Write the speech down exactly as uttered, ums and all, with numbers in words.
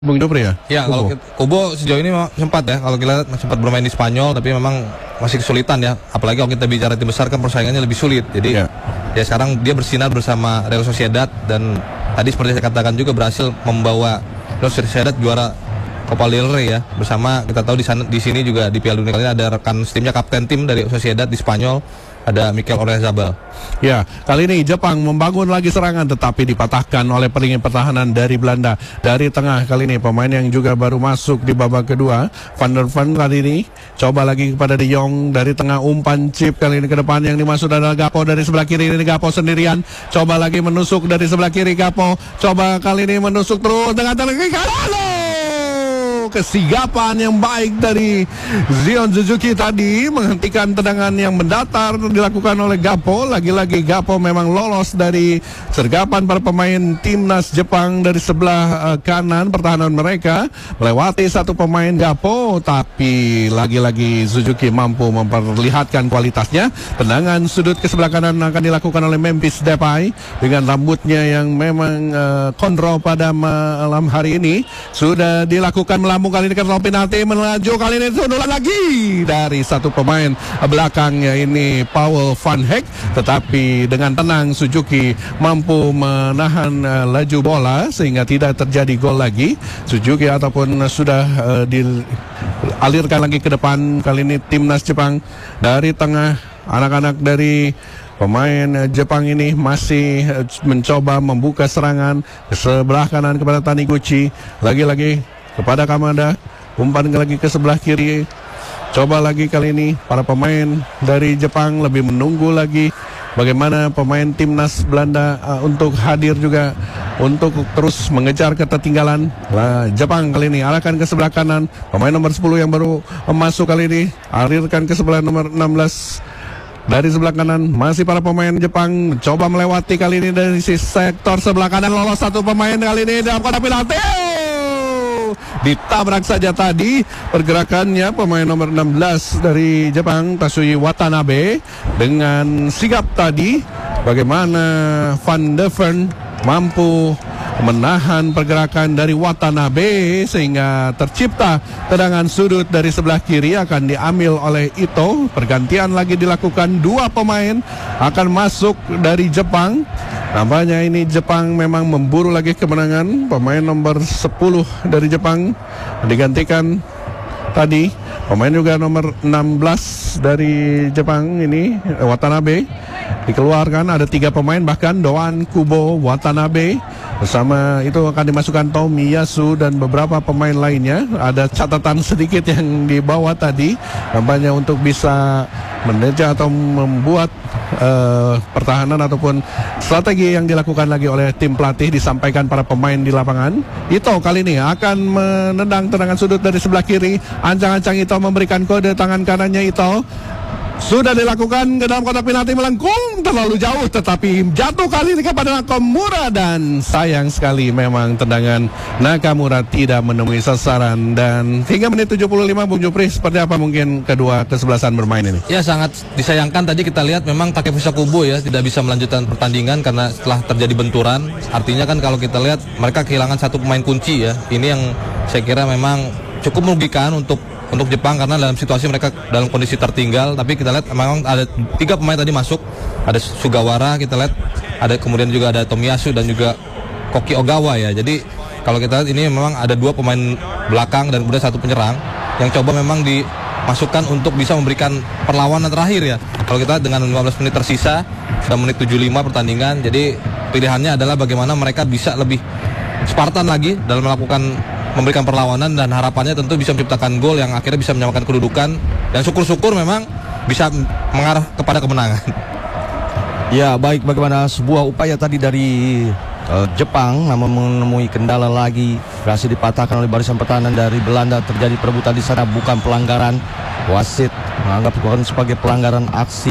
Bung Jopri ya? Ya, kalau kita, Kubo sejauh ini sempat ya, kalau kita sempat bermain di Spanyol, tapi memang masih kesulitan ya. Apalagi kalau kita bicara tim besar kan persaingannya lebih sulit. Jadi ya, ya sekarang dia bersinar bersama Real Sociedad dan tadi seperti saya katakan juga berhasil membawa Real Sociedad juara Copa del Rey ya. Bersama kita tahu di sana di sini juga di Piala Dunia kali ini ada rekan timnya kapten tim dari Sociedad di Spanyol, ada Mikel Oyarzabal. Ya, kali ini Jepang membangun lagi serangan tetapi dipatahkan oleh peringkat pertahanan dari Belanda. Dari tengah kali ini pemain yang juga baru masuk di babak kedua, Van der Ven kali ini coba lagi kepada De Jong dari tengah, umpan chip kali ini ke depan, yang dimaksud adalah Gakpo dari sebelah kiri. Ini Gakpo sendirian, coba lagi menusuk dari sebelah kiri. Gakpo coba kali ini menusuk terus dengan tendangan Halo! Kesigapan yang baik dari Zion Suzuki tadi menghentikan tendangan yang mendatar dilakukan oleh Gakpo. Lagi-lagi Gakpo memang lolos dari sergapan para pemain timnas Jepang dari sebelah uh, kanan pertahanan mereka, melewati satu pemain Gakpo, tapi lagi-lagi Suzuki mampu memperlihatkan kualitasnya. Tendangan sudut ke sebelah kanan akan dilakukan oleh Memphis Depay dengan rambutnya yang memang uh, kontrol pada malam hari ini. Sudah dilakukan melambung kali ini ke penalti, melaju kali ini sundulan lagi dari satu pemain belakangnya ini Paul Van Hek, tetapi dengan tenang Suzuki mampu menahan uh, laju bola sehingga tidak terjadi gol lagi. Suzuki ataupun uh, sudah uh, dialirkan lagi ke depan. Kali ini timnas Jepang dari tengah, anak-anak dari pemain Jepang ini masih mencoba membuka serangan ke sebelah kanan kepada Taniguchi, lagi-lagi kepada Kamada, umpan lagi ke sebelah kiri. Coba lagi kali ini para pemain dari Jepang lebih menunggu lagi bagaimana pemain timnas Belanda uh, untuk hadir juga untuk terus mengejar ketertinggalan. Nah, Jepang kali ini arahkan ke sebelah kanan, pemain nomor sepuluh yang baru masuk kali ini alirkan ke sebelah nomor enam belas. Dari sebelah kanan masih para pemain Jepang coba melewati kali ini dari si sektor sebelah kanan, lolos satu pemain kali ini dalam kotak penalti. Ditabrak saja tadi pergerakannya pemain nomor enam belas dari Jepang, Tatsuya Watanabe, dengan sigap tadi bagaimana Van der Ven mampu menahan pergerakan dari Watanabe sehingga tercipta tendangan sudut dari sebelah kiri akan diambil oleh Ito. Pergantian lagi dilakukan, dua pemain akan masuk dari Jepang. Nampaknya ini Jepang memang memburu lagi kemenangan. Pemain nomor sepuluh dari Jepang digantikan tadi pemain juga nomor enam belas dari Jepang ini Watanabe dikeluarkan. Ada tiga pemain bahkan, Doan, Kubo, Watanabe. Bersama itu akan dimasukkan Tomiyasu dan beberapa pemain lainnya. Ada catatan sedikit yang dibawa tadi, nampaknya untuk bisa meneja atau membuat uh, pertahanan ataupun strategi yang dilakukan lagi oleh tim pelatih disampaikan para pemain di lapangan. Ito kali ini akan menendang tendangan sudut dari sebelah kiri. Ancang-ancang Ito memberikan kode tangan kanannya. Ito sudah dilakukan ke dalam kotak penalti, melengkung terlalu jauh tetapi jatuh kali ini kepada Nakamura, dan sayang sekali memang tendangan Nakamura tidak menemui sasaran. Dan hingga menit tujuh puluh lima, Bung Jopri, seperti apa mungkin kedua kesebelasan bermain ini? Ya, sangat disayangkan tadi kita lihat memang Takefusa Kubo ya tidak bisa melanjutkan pertandingan karena setelah terjadi benturan. Artinya kan kalau kita lihat mereka kehilangan satu pemain kunci ya. Ini yang saya kira memang cukup merugikan untuk untuk Jepang karena dalam situasi mereka dalam kondisi tertinggal. Tapi kita lihat memang ada tiga pemain tadi masuk, ada Sugawara kita lihat, ada kemudian juga ada Tomiyasu dan juga Koki Ogawa ya. Jadi kalau kita lihat ini memang ada dua pemain belakang dan kemudian satu penyerang yang coba memang dimasukkan untuk bisa memberikan perlawanan terakhir ya. Kalau kita lihat dengan lima belas menit tersisa, sudah menit tujuh puluh lima pertandingan, jadi pilihannya adalah bagaimana mereka bisa lebih Spartan lagi dalam melakukan memberikan perlawanan, dan harapannya tentu bisa menciptakan gol yang akhirnya bisa menyamakan kedudukan, dan syukur-syukur memang bisa mengarah kepada kemenangan. Ya, baik, bagaimana sebuah upaya tadi dari uh, Jepang namun menemui kendala lagi, berhasil dipatahkan oleh barisan pertahanan dari Belanda. Terjadi perebutan di sana, bukan pelanggaran. Wasit menganggap bukan sebagai pelanggaran aksi